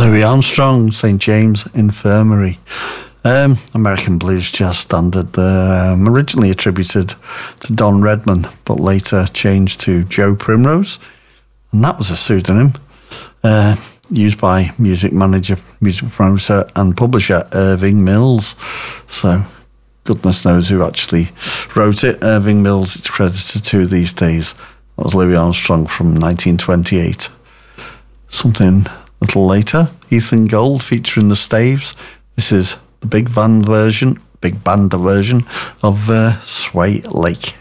Louis Armstrong, St. James Infirmary. American blues jazz standard, originally attributed to Don Redman, but later changed to Joe Primrose, and that was a pseudonym used by music manager, music producer, and publisher Irving Mills. So, goodness knows who actually wrote it. Irving Mills, it's credited to these days. That was Louis Armstrong from 1928. Something a little later, Ethan Gold featuring the Staves. This is the big band version of Sway Lake.